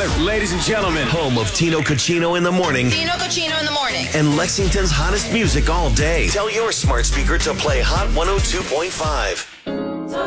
Ladies and gentlemen, home of Tino Cucino in the morning. Tino Cucino in the morning. And Lexington's hottest music all day. Tell your smart speaker to play Hot 102.5.